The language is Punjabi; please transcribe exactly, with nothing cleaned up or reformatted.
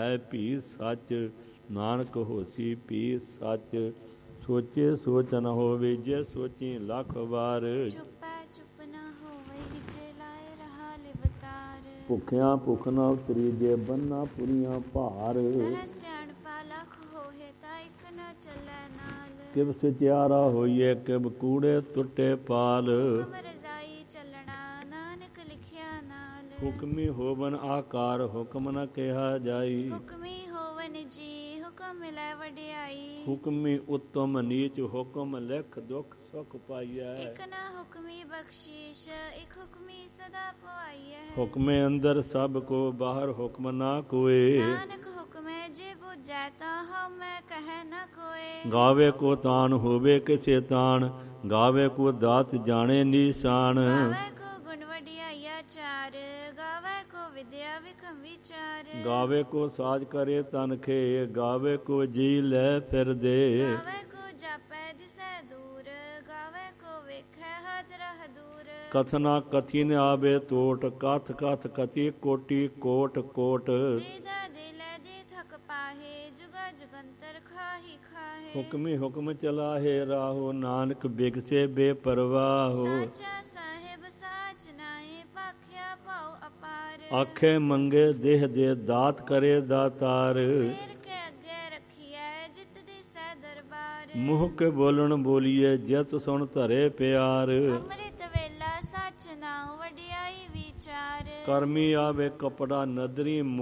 ਹੈ ਭੀ ਸੱਚ, ਨਾਨਕ ਹੋਸੀ ਭੀ ਸੱਚ। ਸੋਚੇ ਸੋਚ ਨ ਹੋਵੇ, ਜੇ ਸੋਚੀ ਲੱਖ ਵਾਰ। ਚੁੱਪੈ ਚੁੱਪ ਨ ਹੋਵੇ, ਜੇ ਲਾਏ ਰਹਾ ਲਿਵਤਾਰ। ਭੁੱਖਿਆਂ ਭੁੱਖ ਨ ਉਤਰੀ, ਜੇ ਬੰਨਾ ਪੁਰੀਆਂ ਭਾਰ। ਸਹਿ ਸਿਆਣਪਾ ਲੱਖ ਹੋਏ, ਤਾਂ ਇੱਕ ਨ ਚੱਲੈ ਨਾਲ। ਕਿਵ ਸਚਿਆਰਾ ਹੋਈਏ, ਕਿਵ ਕੂੜੇ ਟੁੱਟੇ ਪਾਲ। ਹੁਕਮ ਰਜ਼ਾਈ ਚੱਲਣਾ, ਨਾਨਕ ਲਿਖਿਆ ਨਾਲ। ਹੁਕਮੀ ਹੋਵਨ ਆਕਾਰ, ਹੁਕਮ ਨ ਕਿਹਾ ਜਾਈ। ਹੁਕਮੀ ਹੋਵਨ ਜੀ, ਹੁਕਮ ਮਿਲੈ ਵਡਿਆਈ। ਹੁਕਮੀ ਉੱਤਮ ਨੀਚ, ਹੁਕਮ ਲਿਖ ਦੁਖ ਸੁਖ ਪਾਈਐ। ਇਕ ਨਾ ਹੁਕਮੀ ਬਖਸ਼ੀਸ਼, ਇਕ ਹੁਕਮੀ ਸਦਾ ਪਵਾਈਐ। ਹੁਕਮੇ ਅੰਦਰ ਸਭ ਕੋ, ਬਾਹਰ ਹੁਕਮ ਨਾ ਕੋਏ। ਨਾਨਕ ਹੁਕਮੈ ਜੇ ਬੁਝੈ, ਤਾਂ ਹਉ ਮੈਂ ਕਹਿ ਨ ਕੋਏ। ਗਾਵੇ ਕੋ ਤਾਨ ਹੋਵੇ ਕਿਸੇ ਤਾਨ, ਗਾਵੇ ਕੋ ਦਾਤ ਜਾਣੇ ਨੀਸ਼ਾਨ। ਗਾਵੇ ਕੋ ਗੁਣ ਵਡਿਆਈਆ ਚਾਰ, ਗਾਵੇ ਕੋ ਵਿਦਿਆ ਵਿਖਮ ਵਿਚਾਰ। ਗਾਵੇ ਕੋ ਸਾਜ ਕਰੇ ਤਨ ਖੇ, ਗਾਵੇ ਕੋ ਜੀ ਲੈ ਫਿਰਦੇ। ਗਾਵੇ ਕੋ ਜਾਪੈ ਦਿਸੈ ਦੂਰ, ਗਾਵੇ ਕੋ ਵੇਖੈ ਹਦ ਰਹ ਦੂਰ। ਕਥਨਾ ਕਥੀ ਨ ਆਵੇ ਟੋਟ, ਕਥ ਕਥ ਕਥੀ ਕੋਟੀ ਕੋਟ ਕੋਟ। ਦੀਦਾ ਦਿਲੈ ਦੀ ਥਕ ਪਾਹੇ, ਜੁਗਾ ਜੁਗੰਤਰ ਖਾਹੀ ਖਾਹੇ। ਹੁਕਮੀ ਹੁਕਮ ਚਲਾਹੇ ਰਾਹੋ, ਨਾਨਕ ਬਿਗਸੇ ਬੇਪਰਵਾਹੋ। ਸਾਚਾ ਸਾਹਿਬ ਸਾਚ ਨਾਏ, ਭਾਖਿਆ ਭਾਉ ਅਪਾਰ। ਆਖੇ ਮੰਗੇ ਦੇਹ ਦੇ, ਦਾਤ ਕਰੇ ਦਾਤਾਰ। ਫੇਰ ਕੇ ਅੱਗੇ ਰੱਖੀਐ, ਜਿਤ ਦਿਸੈ ਦਰਬਾਰ। ਮੂੰਹ ਕੇ ਬੋਲਣ ਬੋਲੀਏ, ਜਿਤ ਸੁਣ ਧਰੇ ਪਿਆਰ। ਅੰਮ੍ਰਿਤ ਵੇਲਾ ਸੱਚ ਨਾਉ, ਵਡਿਆਈ ਵਿਚਾਰ। ਕਰਮੀ ਆਵੇ ਕਪੜਾ ਨਦਰੀ